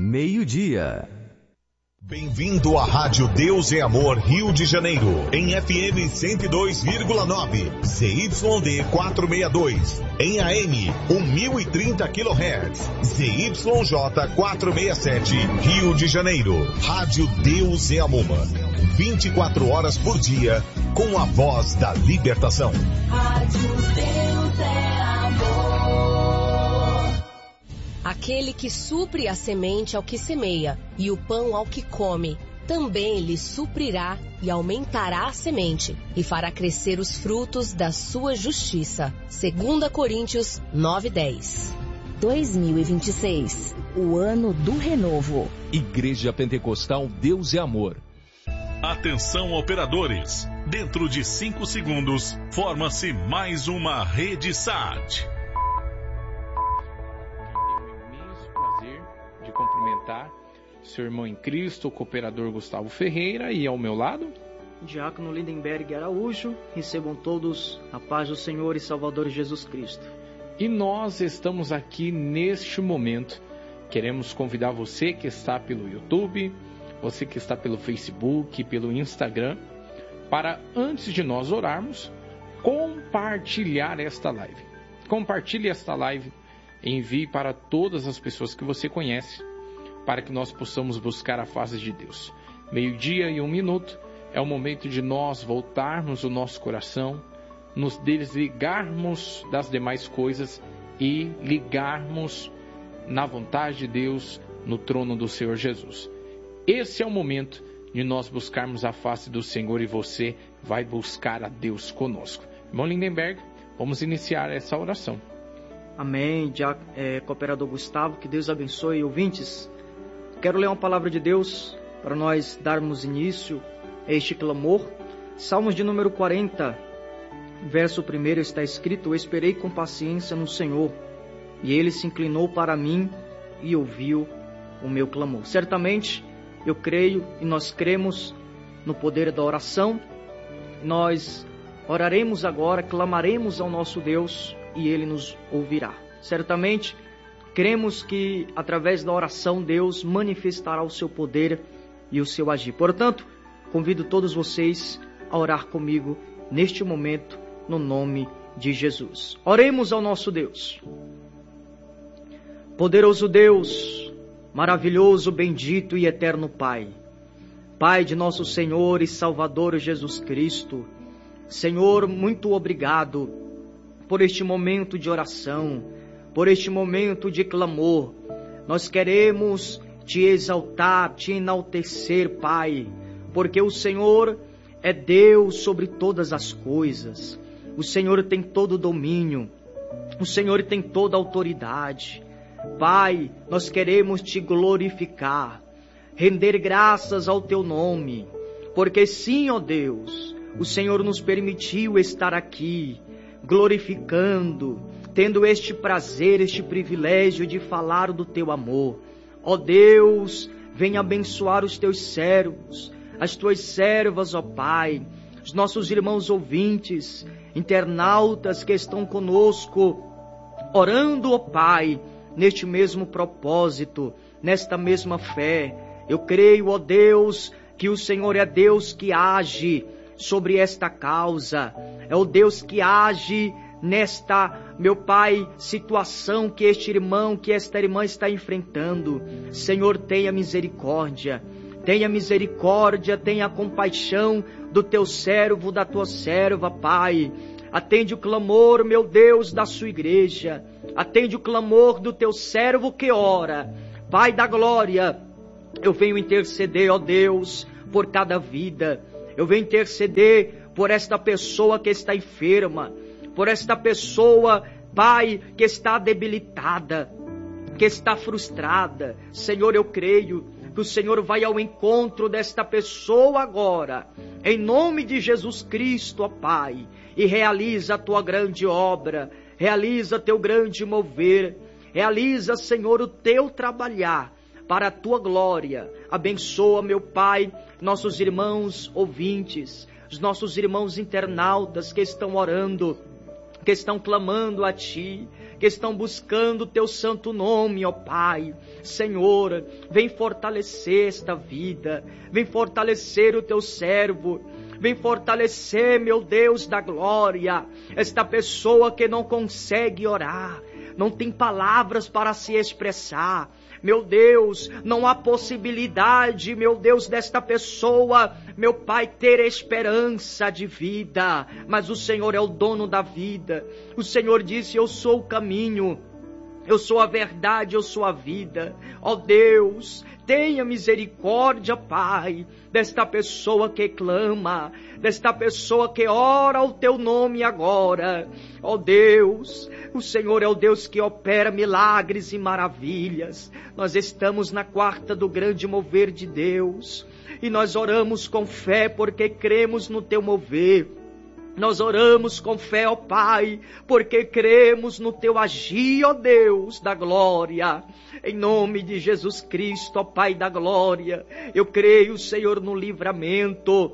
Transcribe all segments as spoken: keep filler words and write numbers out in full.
meio-dia. Bem-vindo à Rádio Deus é Amor Rio de Janeiro, em F M cento e dois vírgula nove, Z Y D quatrocentos e sessenta e dois, em A M mil e trinta quilohertz, Z Y J quatrocentos e sessenta e sete, Rio de Janeiro. Rádio Deus é Amor, vinte e quatro horas por dia, com a voz da libertação. Rádio Deus é Amor. Aquele que supre a semente ao que semeia e o pão ao que come, também lhe suprirá e aumentará a semente e fará crescer os frutos da sua justiça. Segunda Coríntios nove, dez. dois mil e vinte e seis, o ano do renovo. Igreja Pentecostal Deus é Amor. Atenção, operadores. Dentro de cinco segundos, forma-se mais uma rede S A T. De cumprimentar seu irmão em Cristo, o cooperador Gustavo Ferreira, e ao meu lado, Diácono Lindenberg Araújo. Recebam todos a paz do Senhor e Salvador Jesus Cristo. E nós estamos aqui neste momento. Queremos convidar você que está pelo YouTube, você que está pelo Facebook, pelo Instagram, para, antes de nós orarmos, compartilhar esta live. Compartilhe esta live. Envie para todas as pessoas que você conhece, para que nós possamos buscar a face de Deus. Meio-dia e um minuto é o momento de nós voltarmos o nosso coração, nos desligarmos das demais coisas e ligarmos na vontade de Deus, no trono do Senhor Jesus. Esse é o momento de nós buscarmos a face do Senhor e você vai buscar a Deus conosco. Irmão Lindenberg, vamos iniciar essa oração. Amém. Já, é, cooperador Gustavo, que Deus abençoe. Ouvintes, quero ler uma palavra de Deus para nós darmos início a este clamor. Salmos de número quarenta, verso primeiro, está escrito: Eu esperei com paciência no Senhor, e Ele se inclinou para mim e ouviu o meu clamor. Certamente, eu creio e nós cremos no poder da oração. Nós oraremos agora, clamaremos ao nosso Deus, e Ele nos ouvirá. Certamente, cremos que através da oração Deus manifestará o seu poder e o seu agir. Portanto, convido todos vocês a orar comigo neste momento, no nome de Jesus. Oremos ao nosso Deus. Poderoso Deus, maravilhoso, bendito e eterno Pai, Pai de nosso Senhor e Salvador Jesus Cristo, Senhor, muito obrigado por este momento de oração, por este momento de clamor. Nós queremos te exaltar, te enaltecer, Pai, porque o Senhor é Deus sobre todas as coisas. O Senhor tem todo o domínio, o Senhor tem toda a autoridade. Pai, nós queremos te glorificar, render graças ao teu nome, porque sim, ó Deus, o Senhor nos permitiu estar aqui, glorificando, tendo este prazer, este privilégio de falar do teu amor. Ó Deus, venha abençoar os teus servos, as tuas servas, ó Pai, os nossos irmãos ouvintes, internautas que estão conosco, orando, ó Pai, neste mesmo propósito, nesta mesma fé. Eu creio, ó Deus, que o Senhor é Deus que age sobre esta causa, é o Deus que age nesta, meu Pai, situação que este irmão, que esta irmã está enfrentando. Senhor, tenha misericórdia, tenha misericórdia, tenha compaixão do teu servo, da tua serva, Pai. Atende o clamor, meu Deus, da sua igreja, atende o clamor do teu servo que ora. Pai da glória, eu venho interceder, ó Deus, por cada vida. Eu venho interceder por esta pessoa que está enferma, por esta pessoa, Pai, que está debilitada, que está frustrada. Senhor, eu creio que o Senhor vai ao encontro desta pessoa agora, em nome de Jesus Cristo, ó Pai, e realiza a tua grande obra, realiza teu grande mover, realiza, Senhor, o teu trabalhar, para a tua glória. Abençoa, meu Pai, nossos irmãos ouvintes, os nossos irmãos internautas que estão orando, que estão clamando a Ti, que estão buscando o Teu santo nome, ó Pai. Senhor, vem fortalecer esta vida, vem fortalecer o Teu servo, vem fortalecer, meu Deus da glória, esta pessoa que não consegue orar, não tem palavras para se expressar. Meu Deus, não há possibilidade, meu Deus, desta pessoa, meu Pai, ter esperança de vida, mas o Senhor é o dono da vida. O Senhor disse: eu sou o caminho, eu sou a verdade, eu sou a vida. Ó Deus, tenha misericórdia, Pai, desta pessoa que clama, desta pessoa que ora o Teu nome agora. Ó Deus, o Senhor é o Deus que opera milagres e maravilhas. Nós estamos na quarta do grande mover de Deus, e nós oramos com fé porque cremos no Teu mover. Nós oramos com fé, ó Pai, porque cremos no Teu agir, ó Deus da glória. Em nome de Jesus Cristo, ó Pai da glória, eu creio, Senhor, no livramento.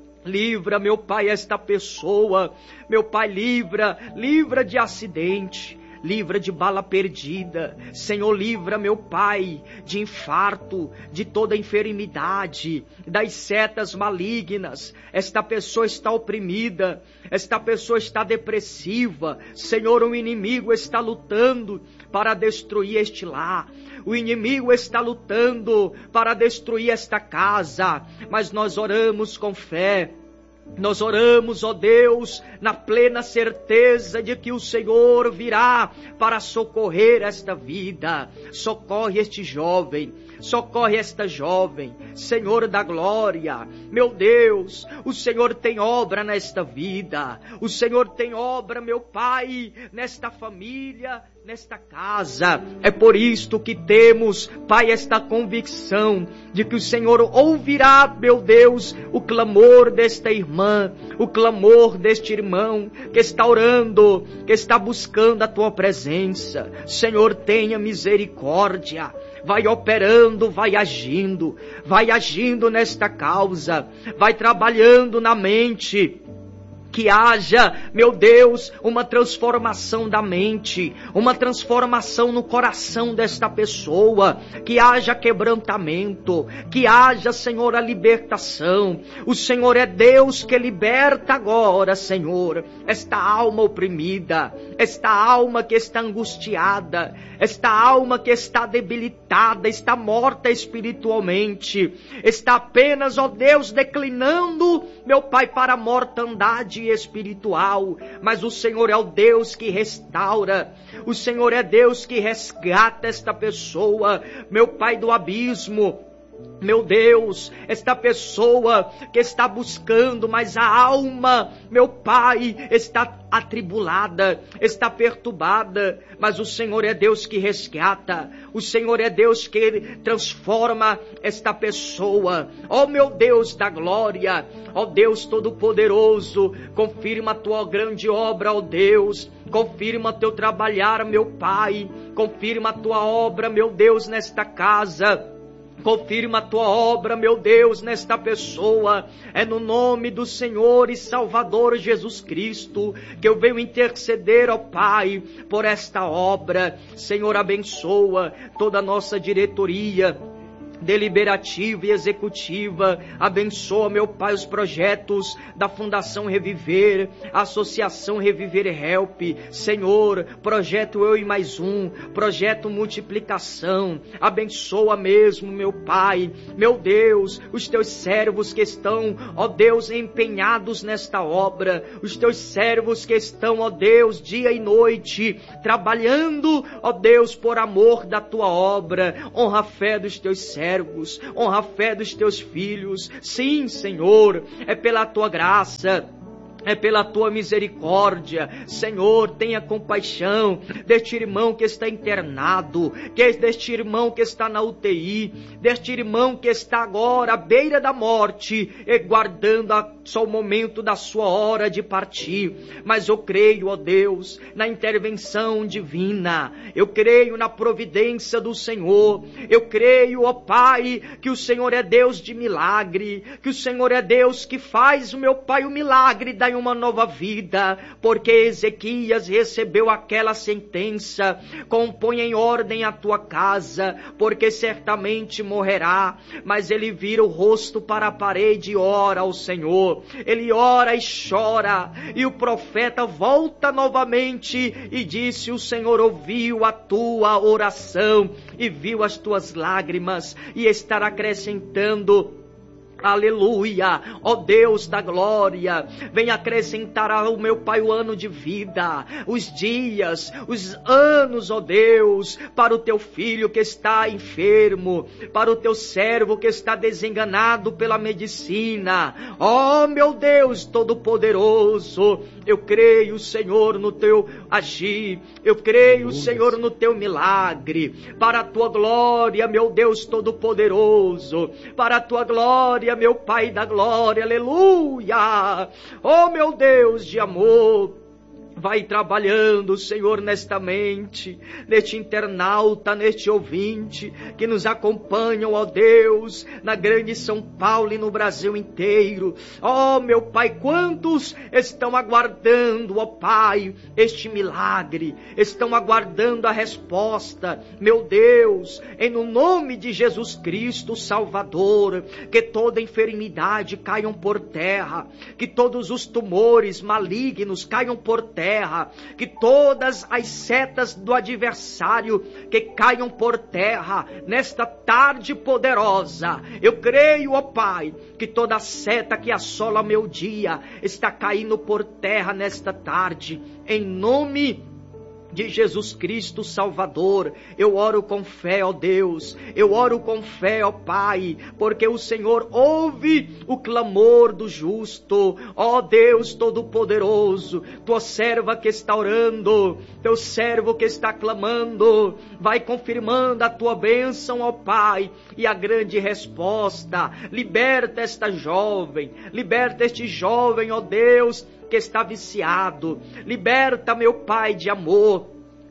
Livra, meu Pai, esta pessoa. Meu Pai, livra, livra de acidente, livra de bala perdida. Senhor, livra, meu Pai, de infarto, de toda enfermidade, das setas malignas. Esta pessoa está oprimida, esta pessoa está depressiva. Senhor, o inimigo está lutando para destruir este lar. O inimigo está lutando para destruir esta casa, mas nós oramos com fé. Nós oramos, ó Deus, na plena certeza de que o Senhor virá para socorrer esta vida. Socorre este jovem, socorre esta jovem, Senhor da glória. Meu Deus, o Senhor tem obra nesta vida, o Senhor tem obra, meu Pai, nesta família, nesta casa. É por isto que temos, Pai, esta convicção de que o Senhor ouvirá, meu Deus, o clamor desta irmã, o clamor deste irmão que está orando, que está buscando a Tua presença. Senhor, tenha misericórdia. Vai operando, vai agindo, vai agindo nesta causa, vai trabalhando na mente. Que haja, meu Deus, uma transformação da mente, uma transformação no coração desta pessoa, que haja quebrantamento, que haja, Senhor, a libertação. O Senhor é Deus que liberta agora, Senhor, esta alma oprimida, esta alma que está angustiada, esta alma que está debilitada, está morta espiritualmente, está apenas, ó Deus, declinando, meu Pai, para a mortandade espiritual. Mas o Senhor é o Deus que restaura, o Senhor é Deus que resgata esta pessoa, meu Pai, do abismo. Meu Deus, esta pessoa que está buscando, mas a alma, meu Pai, está atribulada, está perturbada, mas o Senhor é Deus que resgata, o Senhor é Deus que transforma esta pessoa. Ó meu Deus da glória, ó Deus Todo-Poderoso, confirma a Tua grande obra, ó Deus, confirma Teu trabalhar, meu Pai, confirma a Tua obra, meu Deus, nesta casa. Confirma a Tua obra, meu Deus, nesta pessoa. É no nome do Senhor e Salvador Jesus Cristo que eu venho interceder, ó Pai, por esta obra. Senhor, abençoa toda a nossa diretoria deliberativa e executiva. Abençoa, meu Pai, os projetos da Fundação Reviver, Associação Reviver Help. Senhor, projeto Eu e Mais Um, projeto Multiplicação. Abençoa mesmo, meu Pai, meu Deus, os Teus servos que estão, ó Deus, empenhados nesta obra, os Teus servos que estão, ó Deus, dia e noite, trabalhando, ó Deus, por amor da Tua obra. Honra a fé dos Teus servos, honra a fé dos Teus filhos. Sim, Senhor, é pela Tua graça, é pela Tua misericórdia. Senhor, tenha compaixão deste irmão que está internado, que deste irmão que está na U T I, deste irmão que está agora à beira da morte, e guardando a, só o momento da sua hora de partir. Mas eu creio, ó Deus, na intervenção divina, eu creio na providência do Senhor, eu creio, ó Pai, que o Senhor é Deus de milagre, que o Senhor é Deus que faz, o meu Pai, o milagre da dai uma nova vida, porque Ezequias recebeu aquela sentença: compõe em ordem a tua casa, porque certamente morrerá. Mas ele vira o rosto para a parede e ora ao Senhor. Ele ora e chora, e o profeta volta novamente e disse: o Senhor ouviu a tua oração e viu as tuas lágrimas, e estará acrescentando: aleluia, ó Deus da glória, vem acrescentar ao meu pai o ano de vida, os dias, os anos, ó Deus, para o teu filho que está enfermo, para o teu servo que está desenganado pela medicina. Ó meu Deus Todo-Poderoso, eu creio, Senhor, no teu agir, eu creio, Senhor, no teu milagre, para a tua glória, meu Deus Todo-Poderoso, para a tua glória, meu Pai da glória, aleluia. Oh meu Deus de amor, vai trabalhando, Senhor, nesta mente, neste internauta, neste ouvinte, que nos acompanham, ó Deus, na grande São Paulo e no Brasil inteiro. Ó meu Pai, quantos estão aguardando, ó Pai, este milagre, estão aguardando a resposta, meu Deus, em no nome de Jesus Cristo, Salvador, que toda enfermidade caiam por terra, que todos os tumores malignos caiam por terra, que todas as setas do adversário que caiam por terra nesta tarde poderosa. Eu creio, ó Pai, que toda seta que assola meu dia está caindo por terra nesta tarde, em nome de Jesus Cristo Salvador. Eu oro com fé, ó Deus, eu oro com fé, ó Pai, porque o Senhor ouve o clamor do justo. Ó Deus Todo-Poderoso, tua serva que está orando, teu servo que está clamando, vai confirmando a tua bênção, ó Pai, e a grande resposta. Liberta esta jovem, liberta este jovem, ó Deus, que está viciado. Liberta, meu Pai de amor,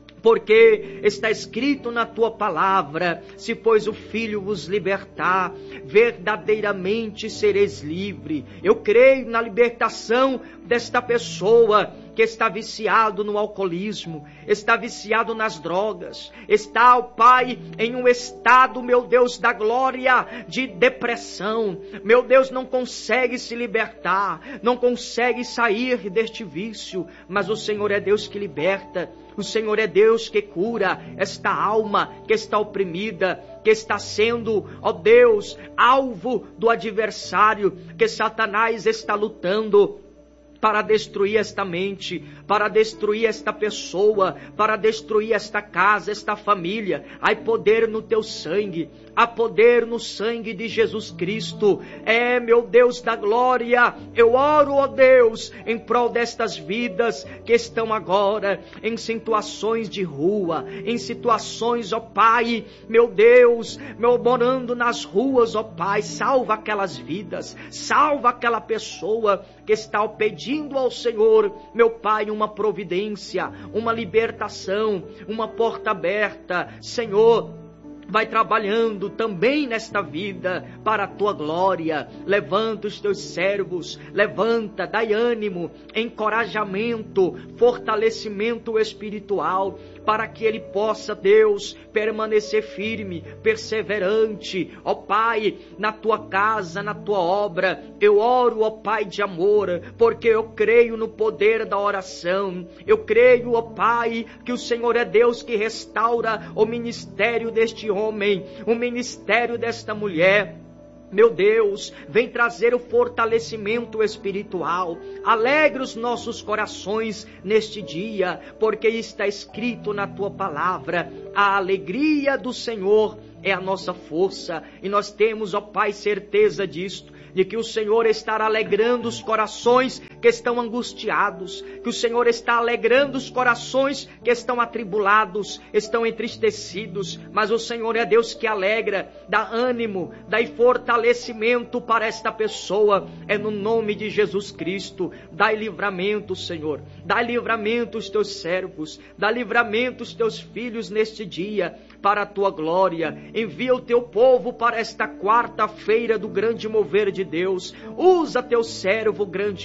porque está escrito na tua palavra: se pois o Filho vos libertar, verdadeiramente sereis livre. Eu creio na libertação desta pessoa que está viciado no alcoolismo, está viciado nas drogas, está, ó Pai, em um estado, meu Deus da glória, de depressão. Meu Deus, não consegue se libertar, não consegue sair deste vício, mas o Senhor é Deus que liberta. O Senhor é Deus que cura esta alma que está oprimida, que está sendo, ó Deus, alvo do adversário, que Satanás está lutando para destruir esta mente, para destruir esta pessoa, para destruir esta casa, esta família. Há poder no teu sangue, há poder no sangue de Jesus Cristo. É, meu Deus da glória, eu oro, ó Deus, em prol destas vidas que estão agora em situações de rua, em situações, ó Pai, meu Deus, meu, morando nas ruas, ó Pai. Salva aquelas vidas, salva aquela pessoa que está pedindo ao Senhor, meu Pai, uma providência, uma libertação, uma porta aberta. Senhor, vai trabalhando também nesta vida para a tua glória. Levanta os teus servos, levanta, dai ânimo, encorajamento, fortalecimento espiritual, para que ele possa, Deus, permanecer firme, perseverante, ó Pai, na tua casa, na tua obra. Eu oro, ó Pai de amor, porque eu creio no poder da oração. Eu creio, ó Pai, que o Senhor é Deus que restaura o ministério deste homem, o ministério desta mulher. Meu Deus, vem trazer o fortalecimento espiritual. Alegre os nossos corações neste dia, porque está escrito na tua palavra: a alegria do Senhor é a nossa força. E nós temos, ó Pai, certeza disto, de que o Senhor está alegrando os corações que estão angustiados, que o Senhor está alegrando os corações que estão atribulados, estão entristecidos, mas o Senhor é Deus que alegra, dá ânimo, dá fortalecimento para esta pessoa. É no nome de Jesus Cristo. Dá livramento, Senhor, dá livramento aos teus servos, dá livramento aos teus filhos neste dia, para a tua glória. Envia o teu povo para esta quarta-feira do grande mover de Deus. Usa teu servo grandemente.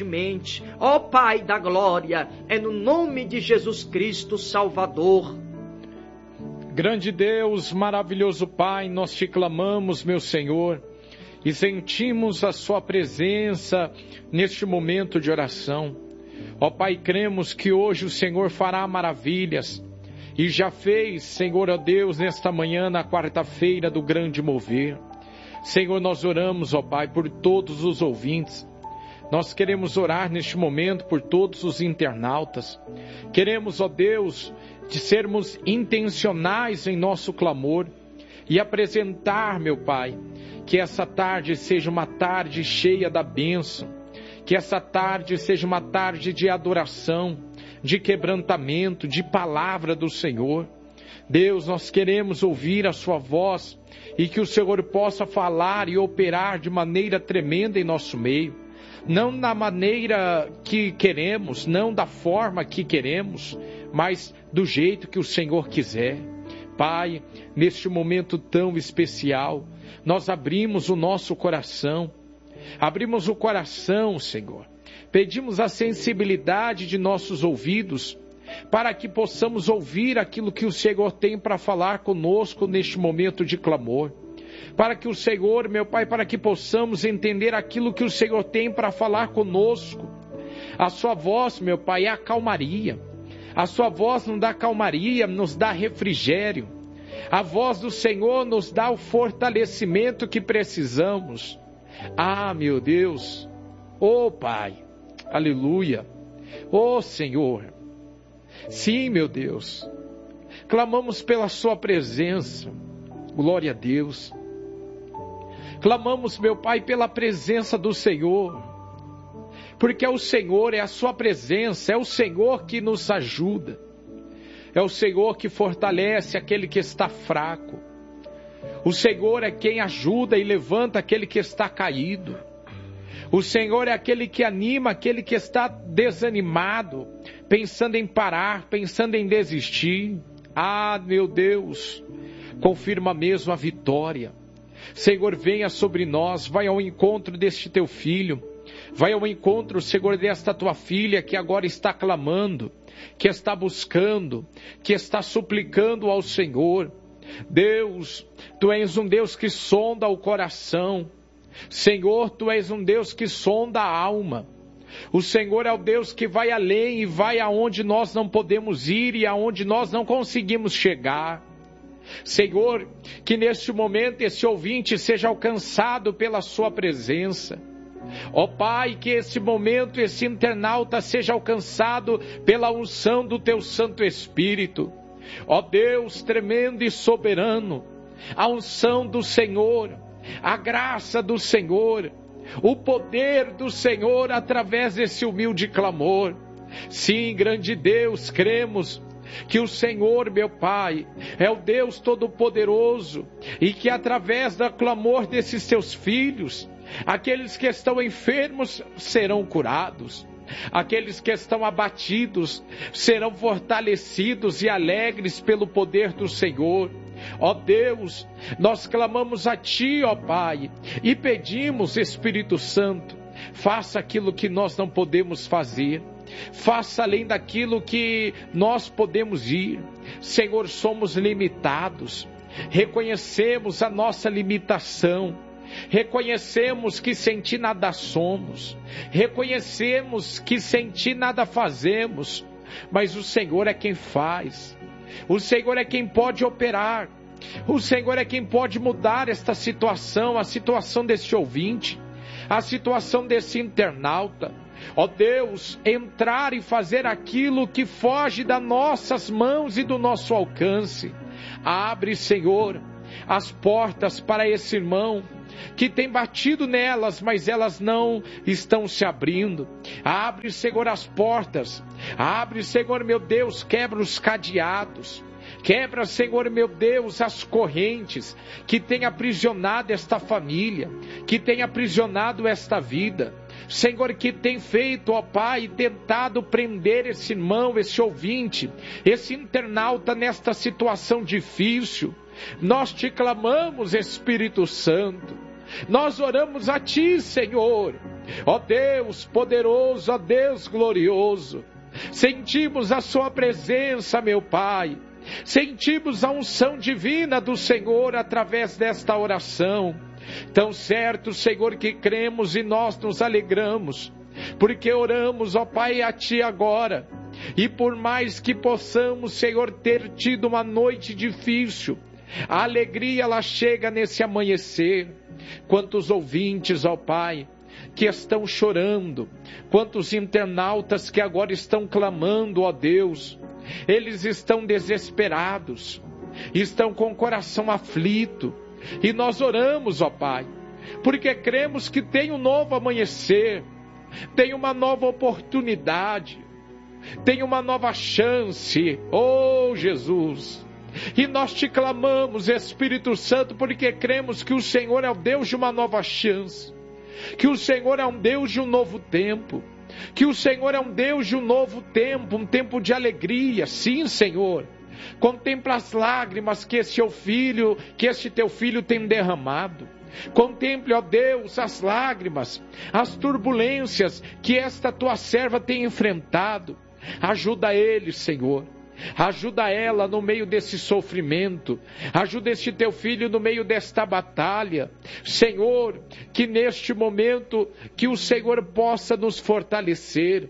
somente. Ó Pai da glória, é no nome de Jesus Cristo, Salvador. Grande Deus, maravilhoso Pai, nós te clamamos, meu Senhor, e sentimos a sua presença neste momento de oração. Ó Pai, cremos que hoje o Senhor fará maravilhas, e já fez, Senhor, ó Deus, nesta manhã, na quarta-feira do grande mover. Senhor, nós oramos, ó Pai, por todos os ouvintes. Nós queremos orar neste momento por todos os internautas. Queremos, ó Deus, de sermos intencionais em nosso clamor e apresentar, meu Pai, que essa tarde seja uma tarde cheia da bênção, que essa tarde seja uma tarde de adoração, de quebrantamento, de palavra do Senhor. Deus, nós queremos ouvir a sua voz e que o Senhor possa falar e operar de maneira tremenda em nosso meio. Não da maneira que queremos, não da forma que queremos, mas do jeito que o Senhor quiser. Pai, neste momento tão especial, nós abrimos o nosso coração, abrimos o coração, Senhor. Pedimos a sensibilidade de nossos ouvidos, para que possamos ouvir aquilo que o Senhor tem para falar conosco neste momento de clamor. Para que o Senhor, meu Pai, para que possamos entender aquilo que o Senhor tem para falar conosco. A sua voz, meu Pai, é a calmaria. A sua voz nos dá calmaria, nos dá refrigério. A voz do Senhor nos dá o fortalecimento que precisamos. Ah, meu Deus, oh Pai, aleluia, oh Senhor, sim, meu Deus, clamamos pela sua presença, glória a Deus. Clamamos, meu Pai, pela presença do Senhor, porque é o Senhor, é a sua presença, é o Senhor que nos ajuda, é o Senhor que fortalece aquele que está fraco, o Senhor é quem ajuda e levanta aquele que está caído, o Senhor é aquele que anima aquele que está desanimado, pensando em parar, pensando em desistir. Ah, meu Deus, confirma mesmo a vitória. Senhor, venha sobre nós, vai ao encontro deste teu filho, vai ao encontro, Senhor, desta tua filha que agora está clamando, que está buscando, que está suplicando ao Senhor. Deus, tu és um Deus que sonda o coração. Senhor, tu és um Deus que sonda a alma. O Senhor é o Deus que vai além e vai aonde nós não podemos ir e aonde nós não conseguimos chegar. Senhor, que neste momento esse ouvinte seja alcançado pela sua presença. Ó Pai, que esse momento, esse internauta seja alcançado pela unção do teu Santo Espírito. Ó Deus tremendo e soberano, a unção do Senhor, a graça do Senhor, o poder do Senhor através desse humilde clamor. Sim, grande Deus, cremos que o Senhor, meu Pai, é o Deus Todo-Poderoso e que através do clamor desses teus filhos, aqueles que estão enfermos serão curados, aqueles que estão abatidos serão fortalecidos e alegres pelo poder do Senhor. Ó Deus, nós clamamos a Ti, ó Pai, e pedimos, Espírito Santo, faça aquilo que nós não podemos fazer. Faça além daquilo que nós podemos ir. Senhor, somos limitados, reconhecemos a nossa limitação, reconhecemos que sem Ti nada somos, reconhecemos que sem Ti nada fazemos, mas o Senhor é quem faz, o Senhor é quem pode operar, o Senhor é quem pode mudar esta situação, a situação desse ouvinte, a situação desse internauta. Ó Deus, entrar e fazer aquilo que foge das nossas mãos e do nosso alcance. Abre, Senhor, as portas para esse irmão que tem batido nelas, mas elas não estão se abrindo. Abre, Senhor, as portas. Abre, Senhor, meu Deus, quebra os cadeados. Quebra, Senhor, meu Deus, as correntes que tem aprisionado esta família, que tem aprisionado esta vida. Senhor, que tem feito, ó Pai, tentado prender esse irmão, esse ouvinte, esse internauta nesta situação difícil. Nós te clamamos, Espírito Santo. Nós oramos a Ti, Senhor, Ó Deus poderoso, ó Deus glorioso, sentimos a sua presença, meu Pai. Sentimos a unção divina do Senhor através desta oração. Tão certo, Senhor, que cremos e nós nos alegramos, porque oramos, ó Pai, a Ti agora. E por mais que possamos, Senhor, ter tido uma noite difícil, a alegria ela chega nesse amanhecer. Quantos ouvintes, ó Pai, que estão chorando, quantos internautas que agora estão clamando, ó Deus, eles estão desesperados, estão com o coração aflito, e nós oramos, ó Pai, porque cremos que tem um novo amanhecer, tem uma nova oportunidade, tem uma nova chance, oh Jesus. E nós te clamamos, Espírito Santo, porque cremos que o Senhor é o Deus de uma nova chance, que o Senhor é um Deus de um novo tempo, que o Senhor é um Deus de um novo tempo, um tempo de alegria. Sim, Senhor, contempla as lágrimas que esse teu filho, que este teu filho tem derramado. Contemple, ó Deus, as lágrimas, as turbulências que esta tua serva tem enfrentado. Ajuda ele, Senhor. Ajuda ela no meio desse sofrimento. Ajuda este teu filho no meio desta batalha. Senhor, que neste momento, que o Senhor possa nos fortalecer.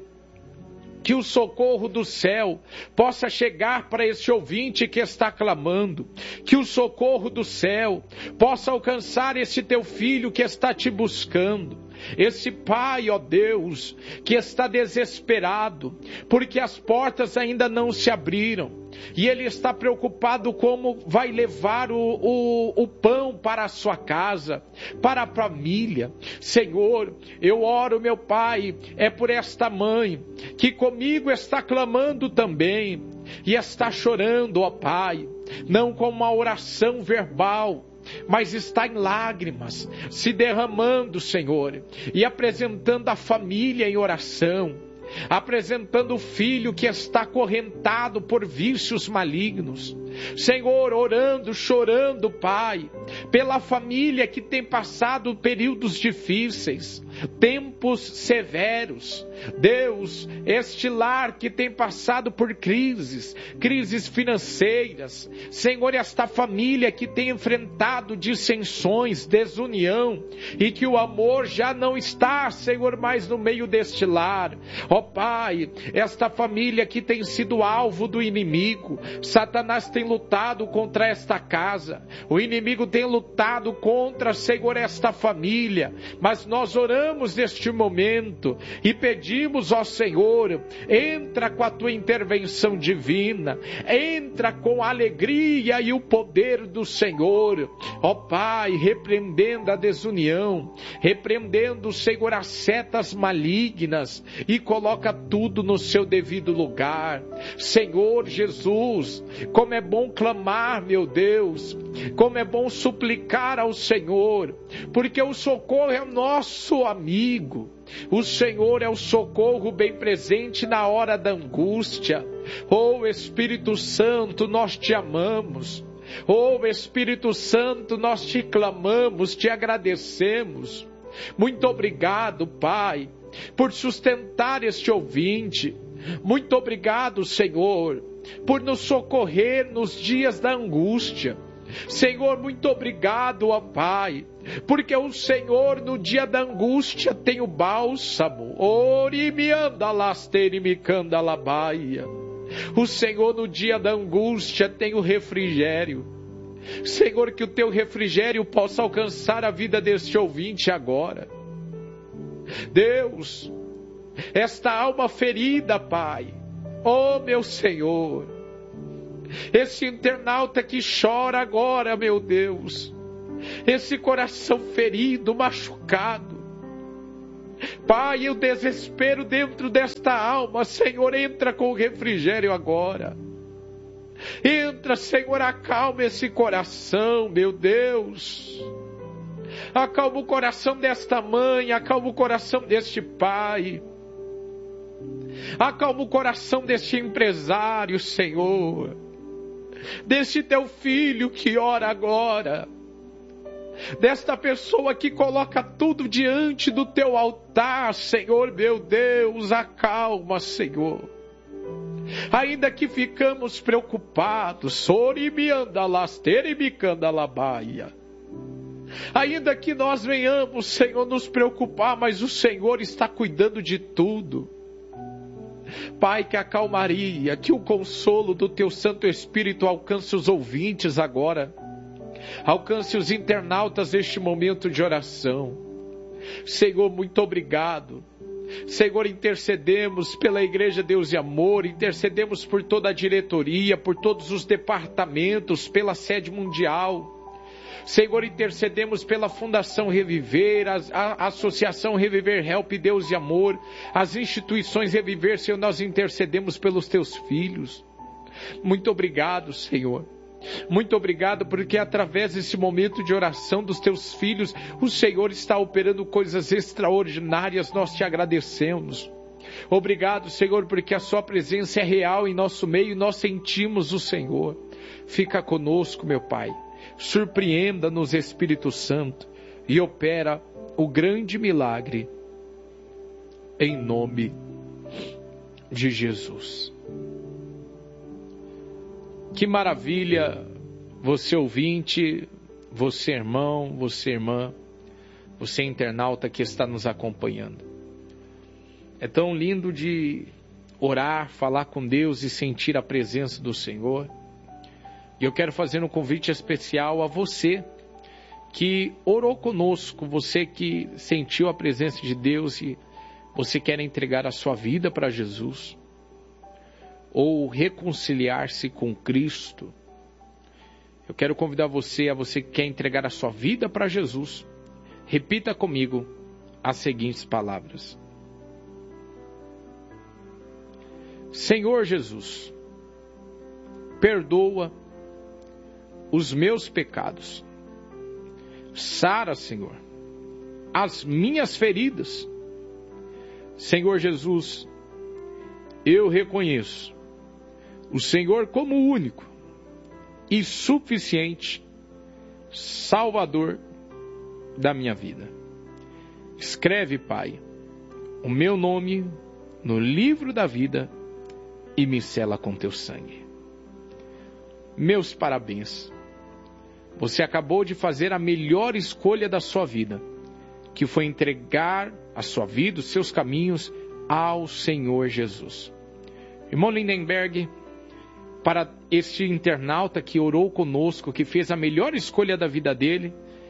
Que o socorro do céu possa chegar para esse ouvinte que está clamando. Que o socorro do céu possa alcançar esse teu filho que está te buscando. Esse pai, ó Deus, que está desesperado, porque as portas ainda não se abriram, e ele está preocupado como vai levar o, o, o pão para a sua casa, para a família. Senhor, eu oro, meu Pai, é por esta mãe, que comigo está clamando também, e está chorando, ó Pai, não com uma oração verbal, mas está em lágrimas, se derramando, Senhor, e apresentando a família em oração, apresentando o filho que está acorrentado por vícios malignos. Senhor, orando, chorando, Pai, pela família que tem passado períodos difíceis, tempos severos. Deus, este lar que tem passado por crises, crises financeiras. Senhor, esta família que tem enfrentado dissensões, desunião, e que o amor já não está, Senhor, mais no meio deste lar. Ó Pai, esta família que tem sido alvo do inimigo. Satanás tem lutado contra esta casa, o inimigo tem lutado contra, Senhor, esta família, mas nós oramos neste momento e pedimos, ó Senhor, entra com a tua intervenção divina, entra com a alegria e o poder do Senhor, ó Pai, repreendendo a desunião, repreendendo, Senhor, as setas malignas, e coloca tudo no seu devido lugar. Senhor Jesus, como é bom clamar, meu Deus, como é bom suplicar ao Senhor, porque o socorro é o nosso amigo. O Senhor é o socorro bem presente na hora da angústia. Oh Espírito Santo, nós te amamos. Oh Espírito Santo, nós te clamamos, te agradecemos. Muito obrigado, Pai, por sustentar este ouvinte. Muito obrigado, Senhor, por nos socorrer nos dias da angústia. Senhor, muito obrigado, ó Pai, porque o Senhor no dia da angústia tem o bálsamo. O Senhor no dia da angústia tem o refrigério. Senhor, que o teu refrigério possa alcançar a vida deste ouvinte agora. Deus, esta alma ferida, Pai, ó meu Senhor, esse internauta que chora agora, meu Deus, esse coração ferido, machucado, Pai, o desespero dentro desta alma, Senhor, entra com o refrigério agora. Entra, Senhor, acalma esse coração, meu Deus. Acalma o coração desta mãe, acalma o coração deste pai. Acalma o coração deste empresário, Senhor. Deste teu filho que ora agora. desta pessoa que coloca tudo diante do teu altar, Senhor, meu Deus, acalma, Senhor. Ainda que ficamos preocupados, ainda que nós venhamos, Senhor, nos preocupar, mas o Senhor está cuidando de tudo. Pai, que a calmaria, que o consolo do teu Santo Espírito alcance os ouvintes agora, alcance os internautas neste momento de oração. Senhor, muito obrigado. Senhor, intercedemos pela Igreja Deus e Amor, intercedemos por toda a diretoria, por todos os departamentos, pela sede mundial. Senhor, intercedemos pela Fundação Reviver, a, a Associação Reviver Help Deus e Amor, as instituições Reviver, Senhor, nós intercedemos pelos teus filhos. Muito obrigado, Senhor. Muito obrigado, porque através desse momento de oração dos teus filhos, o Senhor está operando coisas extraordinárias, nós te agradecemos. Obrigado, Senhor, porque a sua presença é real em nosso meio e nós sentimos o Senhor. Fica conosco, meu Pai. Surpreenda-nos, Espírito Santo, e opera o grande milagre em nome de Jesus. Que maravilha, você ouvinte, você irmão, você irmã, você internauta que está nos acompanhando. É tão lindo de orar, falar com Deus e sentir a presença do Senhor. E eu quero fazer um convite especial a você que orou conosco, você que sentiu a presença de Deus e você quer entregar a sua vida para Jesus, ou reconciliar-se com Cristo. Eu quero convidar você, a você que quer entregar a sua vida para Jesus, repita comigo as seguintes palavras. Senhor Jesus, perdoa os meus pecados. Sara, Senhor, as minhas feridas. Senhor Jesus, eu reconheço o Senhor como único e suficiente Salvador da minha vida. Escreve, Pai, o meu nome no livro da vida e me sela com teu sangue. Meus parabéns. Você acabou de fazer a melhor escolha da sua vida, que foi entregar a sua vida, os seus caminhos ao Senhor Jesus. Irmão Lindenberg, para este internauta que orou conosco, que fez a melhor escolha da vida dele,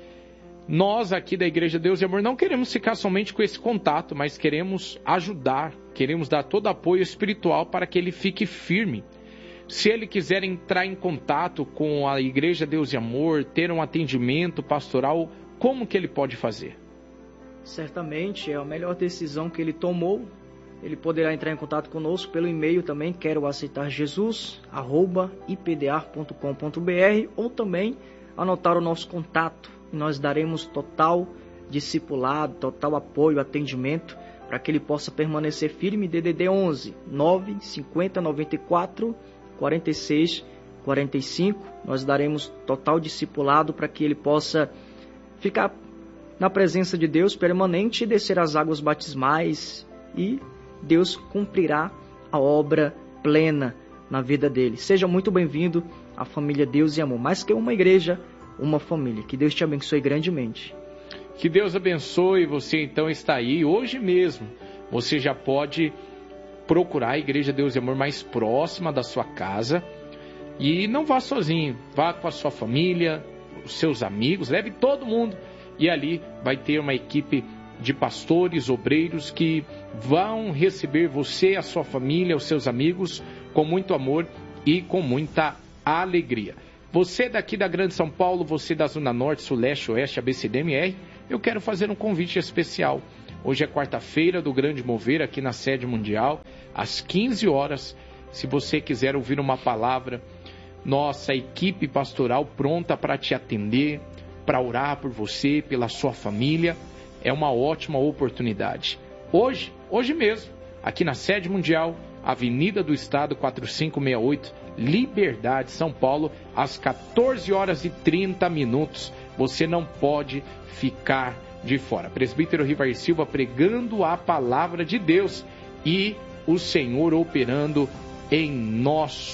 nós aqui da Igreja Deus e Amor não queremos ficar somente com esse contato, mas queremos ajudar, queremos dar todo apoio espiritual para que ele fique firme. Se ele quiser entrar em contato com a Igreja Deus e Amor, ter um atendimento pastoral, como que ele pode fazer? Certamente é a melhor decisão que ele tomou. Ele poderá entrar em contato conosco pelo e-mail também, quero aceitar Jesus, arroba i p d a r ponto com ponto b r, ou também anotar o nosso contato. E nós daremos total discipulado, total apoio, atendimento, para que ele possa permanecer firme. D D D onze, nove cinquenta, noventa e quatro, quarenta e seis, quarenta e cinco. Nós daremos total discipulado para que ele possa ficar na presença de Deus permanente e descer as águas batismais, e Deus cumprirá a obra plena na vida dele. Seja muito bem-vindo à família Deus e Amor. Mais que uma igreja, uma família. Que Deus te abençoe grandemente. Que Deus abençoe. Você então está aí hoje mesmo. Você já pode procurar a Igreja Deus e Amor mais próxima da sua casa. E não vá sozinho. Vá com a sua família, os seus amigos. Leve todo mundo. E ali vai ter uma equipe de pastores, obreiros que vão receber você, a sua família, os seus amigos com muito amor e com muita alegria. Você daqui da Grande São Paulo, você da Zona Norte, Sul, Leste, Oeste, A B C D M R, eu quero fazer um convite especial. Hoje é quarta-feira do Grande Mover aqui na sede mundial, às quinze horas. Se você quiser ouvir uma palavra, nossa equipe pastoral pronta para te atender, para orar por você, pela sua família. É uma ótima oportunidade. Hoje, hoje mesmo, aqui na sede mundial, Avenida do Estado quatro cinco seis oito, Liberdade, São Paulo, às quatorze horas e trinta minutos. Você não pode ficar de fora. Presbítero Rivar Silva pregando a palavra de Deus e o Senhor operando em nosso